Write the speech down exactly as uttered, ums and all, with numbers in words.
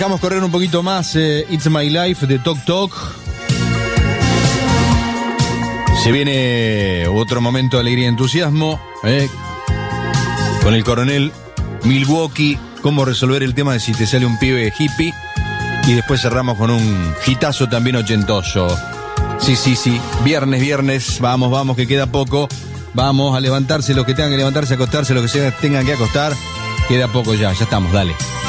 Dejamos correr un poquito más eh, It's My Life de Tok Tok. Se viene otro momento de alegría y entusiasmo eh, con el coronel Milwaukee. Cómo resolver el tema de si te sale un pibe hippie. Y después cerramos con un hitazo también ochentoso. Sí, sí, sí. Viernes, viernes. Vamos, vamos, que queda poco. Vamos a levantarse los que tengan que levantarse, a acostarse los que se tengan que acostar. Queda poco ya, ya estamos, dale.